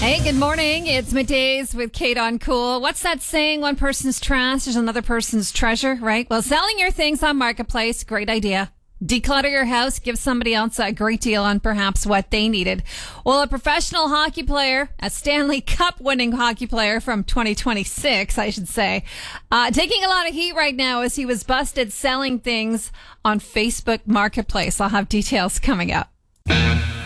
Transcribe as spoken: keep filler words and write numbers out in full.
Hey, good morning. It's Middays with Kate on Cool. What's that saying? One person's trash is another person's treasure, right? Well, selling your things on Marketplace, great idea. Declutter your house, give somebody else a great deal on perhaps what they needed. Well, a professional hockey player, a Stanley Cup winning hockey player from twenty twenty-six, I should say, uh, taking a lot of heat right now as he was busted selling things on Facebook Marketplace. I'll have details coming up.